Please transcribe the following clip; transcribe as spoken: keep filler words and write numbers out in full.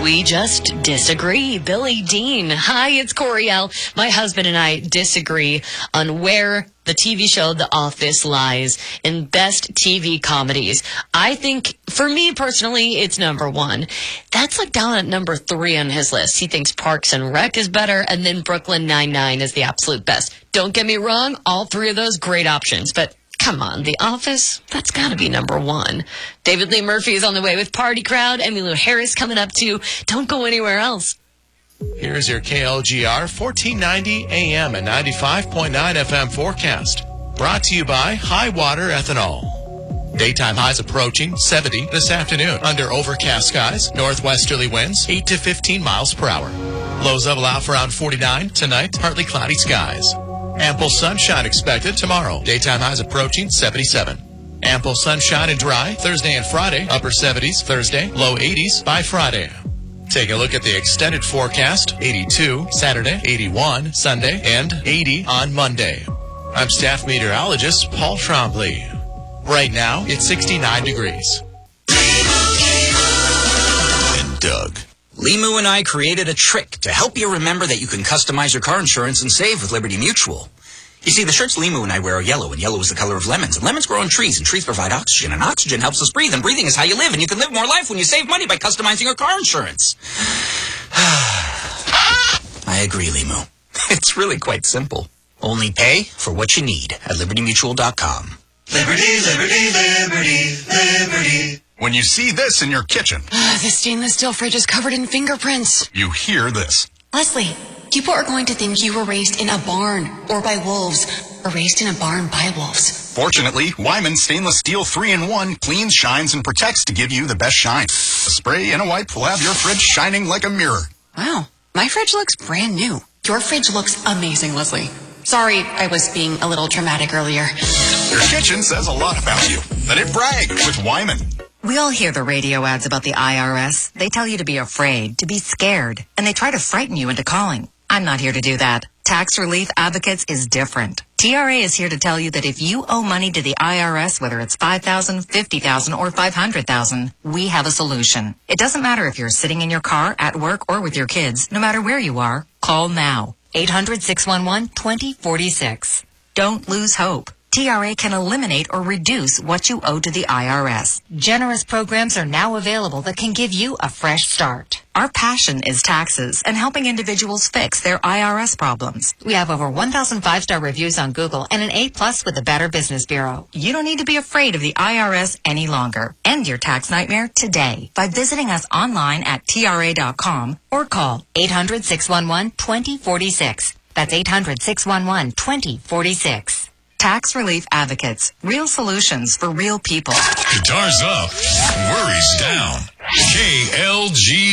We just disagree. Billy Dean. Hi, it's Coriel. My husband and I disagree on where the T V show The Office lies in best T V comedies. I think, for me personally, it's number one. That's like down at number three on his list. He thinks Parks and Rec is better, and then Brooklyn Nine-Nine is the absolute best. Don't get me wrong, all three of those great options, but come on, The Office, that's got to be number one. David Lee Murphy is on the way with Party Crowd. Emmylou Harris coming up too. Don't go anywhere else. Here's your K L G R fourteen ninety A M and ninety-five point nine F M forecast. Brought to you by High Water Ethanol. Daytime highs approaching seventy this afternoon under overcast skies. Northwesterly winds eight to fifteen miles per hour. Lows level out for around forty-nine tonight. Partly cloudy skies. Ample sunshine expected tomorrow. Daytime highs approaching seventy-seven. Ample sunshine and dry Thursday and Friday. Upper seventies Thursday. Low eighties by Friday. Take a look at the extended forecast. eighty-two Saturday, eighty-one Sunday, and eighty on Monday. I'm staff meteorologist Paul Trombley. Right now, it's sixty-nine degrees. And Doug. Limu and I created a trick to help you remember that you can customize your car insurance and save with Liberty Mutual. You see, the shirts Limu and I wear are yellow, and yellow is the color of lemons. And lemons grow on trees, and trees provide oxygen, and oxygen helps us breathe, and breathing is how you live, and you can live more life when you save money by customizing your car insurance. I agree, Limu. It's really quite simple. Only pay for what you need at liberty mutual dot com. Liberty, liberty, liberty, liberty. When you see this in your kitchen, Uh, the stainless steel fridge is covered in fingerprints. you hear this. Leslie, people are going to think you were raised in a barn or by wolves or raised in a barn by wolves. Fortunately, Wyman Stainless Steel three in one cleans, shines, and protects to give you the best shine. A spray and a wipe will have your fridge shining like a mirror. Wow, my fridge looks brand new. Your fridge looks amazing, Leslie. Sorry, I was being a little dramatic earlier. Your kitchen says a lot about you. Let it brag with Wyman. We all hear the radio ads about the I R S. They tell you to be afraid, to be scared, and they try to frighten you into calling. I'm not here to do that. Tax Relief Advocates is different. T R A is here to tell you that if you owe money to the I R S, whether it's five thousand dollars, fifty thousand dollars, or five hundred thousand dollars, we have a solution. It doesn't matter if you're sitting in your car, at work, or with your kids. No matter where you are, call now. eight hundred, six one one, two zero four six. Don't lose hope. T R A can eliminate or reduce what you owe to the I R S. Generous programs are now available that can give you a fresh start. Our passion is taxes and helping individuals fix their I R S problems. We have over one thousand five-star reviews on Google and an A plus with the Better Business Bureau. You don't need to be afraid of the I R S any longer. End your tax nightmare today by visiting us online at T R A dot com or call eight hundred, six one one, two zero four six. That's eight hundred, six one one, two zero four six. Tax Relief Advocates. Real solutions for real people. Guitars up, worries down. K L G